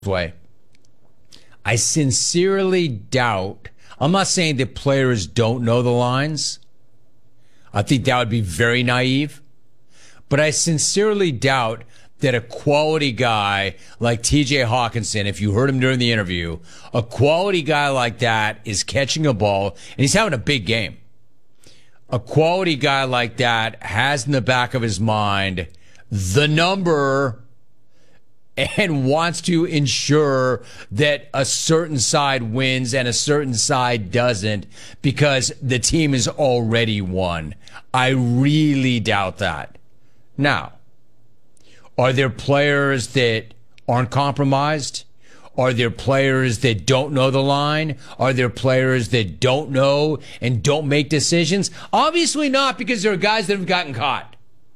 way. I sincerely doubt, I'm not saying that players don't know the lines. I think that would be very naive. But I sincerely doubt that a quality guy like TJ Hawkinson, if you heard him during the interview, a quality guy like that is catching a ball, and he's having a big game. A quality guy like that has in the back of his mind the number and wants to ensure that a certain side wins and a certain side doesn't because the team is already won. I really doubt that. Now, are there players that aren't compromised? Are there players that don't know the line? Are there players that don't know and don't make decisions? Obviously not, because there are guys that have gotten caught.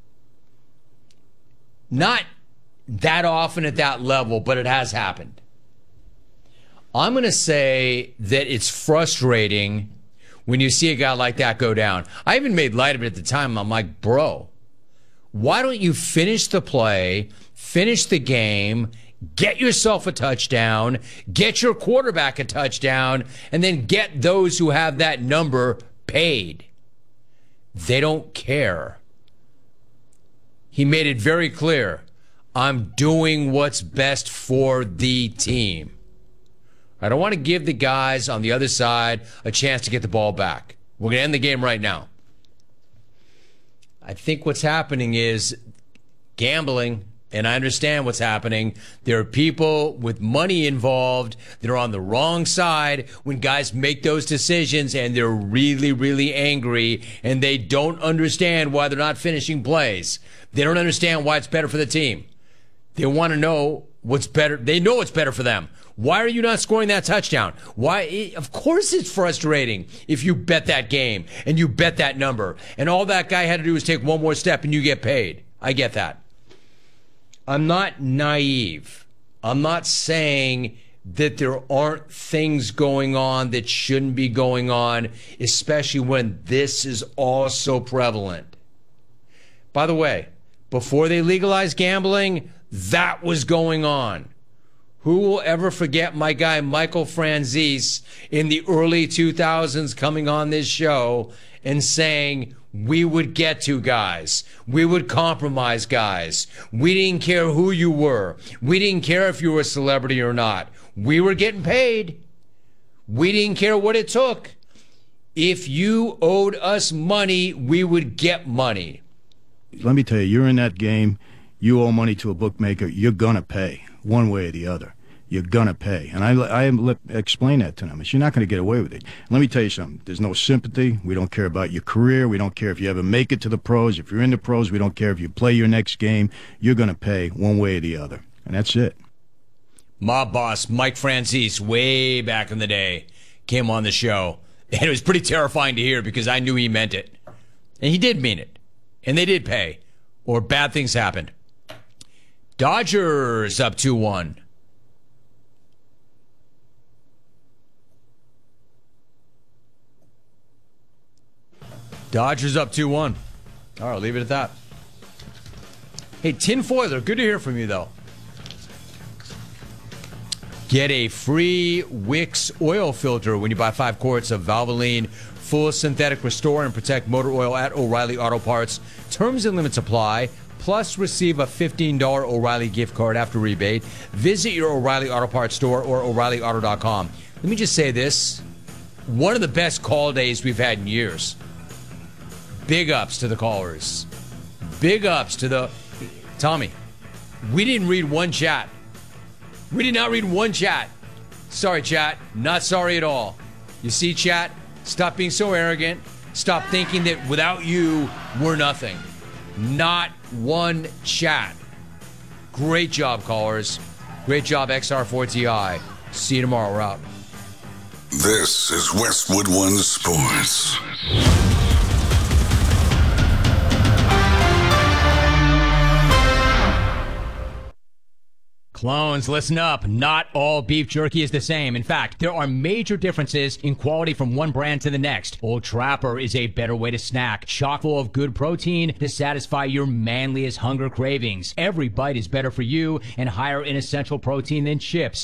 Not that often at that level, but it has happened. I'm going to say that it's frustrating when you see a guy like that go down. I even made light of it at the time. I'm like, bro, why don't you finish the play, finish the game, get yourself a touchdown, get your quarterback a touchdown, and then get those who have that number paid? They don't care. He made it very clear. I'm doing what's best for the team. I don't want to give the guys on the other side a chance to get the ball back. We're going to end the game right now. I think what's happening is gambling, and I understand what's happening. There are people with money involved that are on the wrong side when guys make those decisions, and they're really, really angry, and they don't understand why they're not finishing plays. They don't understand why it's better for the team. They want to know what's better. They know what's better for them. Why are you not scoring that touchdown? Why? Of course it's frustrating if you bet that game and you bet that number and all that guy had to do was take one more step and you get paid. I get that. I'm not naive. I'm not saying that there aren't things going on that shouldn't be going on, especially when this is all so prevalent. By the way, before they legalized gambling, that was going on. Who will ever forget my guy Michael Franzese in the early 2000s coming on this show and saying, we would get to guys. We would compromise guys. We didn't care who you were. We didn't care if you were a celebrity or not. We were getting paid. We didn't care what it took. If you owed us money, we would get money. Let me tell you, you're in that game. You owe money to a bookmaker. You're going to pay one way or the other. You're going to pay. And I explain that to them. You're not going to get away with it. Let me tell you something. There's no sympathy. We don't care about your career. We don't care if you ever make it to the pros. If you're in the pros, we don't care if you play your next game. You're going to pay one way or the other. And that's it. Mob boss Mike Franzese, way back in the day, came on the show. And it was pretty terrifying to hear because I knew he meant it. And he did mean it. And they did pay. Or bad things happened. Dodgers up 2-1. Dodgers up 2-1. All right, I'll leave it at that. Hey, Tinfoiler, good to hear from you, though. Get a free Wix oil filter when you buy 5 quarts of Valvoline Full Synthetic Restore and Protect Motor Oil at O'Reilly Auto Parts. Terms and limits apply. Plus, receive a $15 O'Reilly gift card after rebate. Visit your O'Reilly Auto Parts store or O'ReillyAuto.com. Let me just say this. One of the best call days we've had in years. Big ups to the callers. Big ups to the... Tommy, we didn't read one chat. We did not read one chat. Sorry, chat. Not sorry at all. You see, chat? Stop being so arrogant. Stop thinking that without you, we're nothing. Not one chat. Great job, callers. Great job, XR4TI. See you tomorrow. We're out. This is Westwood One Sports. Clones, listen up. Not all beef jerky is the same. In fact, there are major differences in quality from one brand to the next. Old Trapper is a better way to snack, chock full of good protein to satisfy your manliest hunger cravings. Every bite is better for you and higher in essential protein than chips.